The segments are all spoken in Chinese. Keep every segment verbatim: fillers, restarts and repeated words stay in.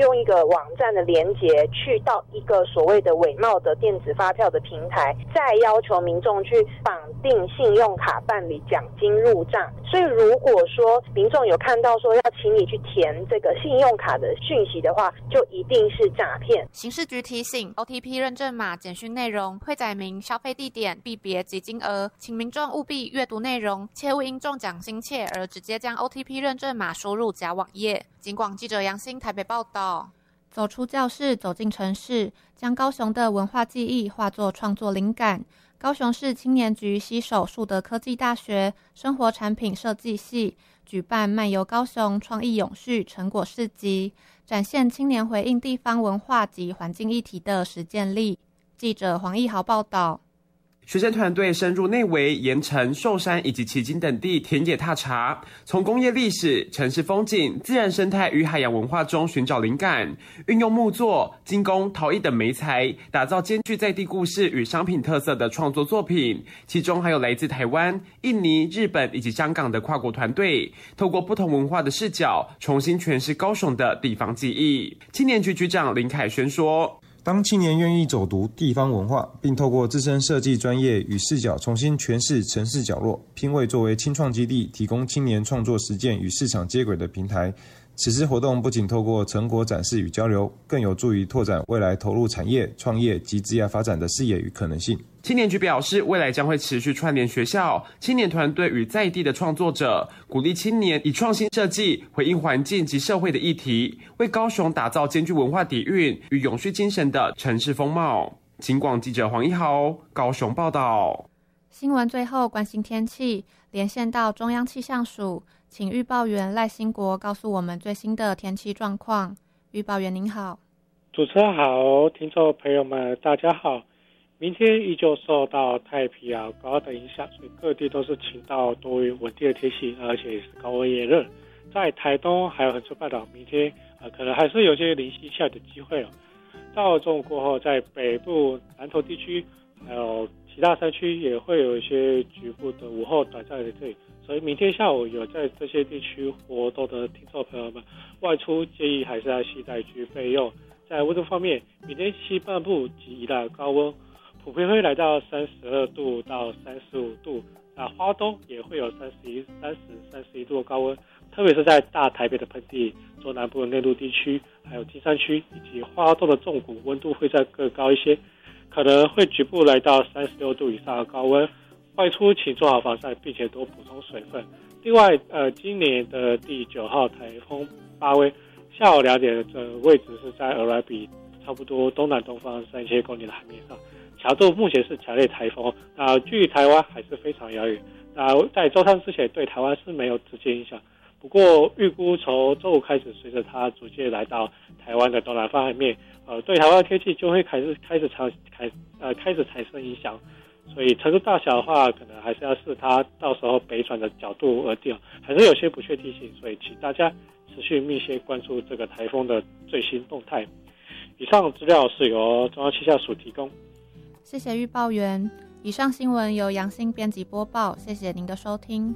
用一个网站的连结去到一个所谓的伪冒的电子发票的平台，再要求民众去绑定信用卡办理奖金入账。所以如果说民众有看到说要请你去填这个信用卡的讯息的话，就一定是诈骗。 刑事局提醒 O T P 认证码简讯内容会载明消费地点、币别及金额，请民众务必阅读内容，切勿因中奖心切而直接将 O T P 认证码输入假网页。警广记者杨欣台北报道。走出教室，走进城市，将高雄的文化记忆化作创作灵感。高雄市青年局携手树德科技大学生活产品设计系举办漫游高雄创意永续成果市集，展现青年回应地方文化及环境议题的实践力。记者黄义豪报道。 学生团队深入内围、盐城、寿山以及旗津等地田野踏查，从工业历史、城市风景、自然生态与海洋文化中寻找灵感，运用木作、金工、陶艺等媒材，打造兼具在地故事与商品特色的创作作品。其中还有来自台湾、印尼、日本以及香港的跨国团队，透过不同文化的视角，重新诠释高雄的地方记忆。青年局局长林凯轩说， 当青年愿意走读地方文化，并透过自身设计专业与视角重新诠释城市角落，拼位作为青创基地，提供青年创作实践与市场接轨的平台。此次活动不仅透过成果展示与交流，更有助于拓展未来投入产业、创业及职业发展的视野与可能性。 青年局表示，未来将会持续串联学校、青年团队与在地的创作者，鼓励青年以创新设计回应环境及社会的议题，为高雄打造兼具文化底蕴与永续精神的城市风貌。警广记者黄一豪高雄报道。 新闻最后关心天气，连线到中央气象署，请预报员赖兴国告诉我们最新的天气状况。预报员您好。 主持人好，听众朋友们大家好。明天依旧受到太平洋高压的影响，所以各地都是晴到多云稳定的天气，而且也是高温炎热。在台东还有恒春半岛，明天呃可能还是有些零星下雨的机会哦。到中午过后，在北部南投地区还有其他山区也会有一些局部的午后短暂的阵雨，所以明天下午有在这些地区活动的听众朋友们，外出建议还是要携带具备用。在温度方面，明天西半部及宜兰高温普遍会来到三十二度到三十五度，那花东也会有三十一、三十、三十一度的高温，特别是在大台北的盆地、中南部的内陆地区，还有金山区以及花东的纵谷，温度会再更高一些，可能会局部来到三十六度以上的高温。外出请做好防晒，并且多补充水分。另外，呃，今年的第九号台风巴威，下午两点的位置是在鹅銮比差不多东南东方三千公里的海面上。强度目前是强烈台风，那距离台湾还是非常遥远。那在周三之前对台湾是没有直接影响，不过预估从周五开始，随着它逐渐来到台湾的东南方海面，呃，对台湾的天气就会开始开始产开呃开始产生影响。所以程度大小的话，可能还是要视它到时候北转的角度而定，还是有些不确定性。所以请大家持续密切关注这个台风的最新动态。以上资料是由中央气象署提供。 谢谢预报员。以上新闻由杨欣编辑播报，谢谢您的收听。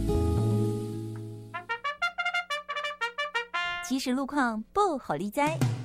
即时路况不好理解。